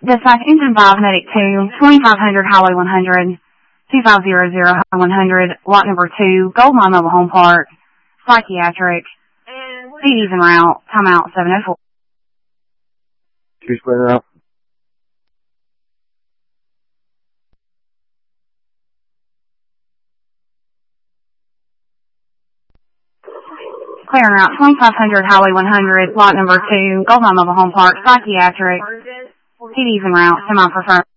Dispatch Engine 5, Medic 2, 2500 Highway 100, 2500 100, lot number 2, Goldmine Mobile Home Park, psychiatric, CD's en route, timeout 704. She's clear out. Clearing out 2500 Highway 100, lot number 2, Goldmine Mobile Home Park, psychiatric, CD's en route, semi-preferred.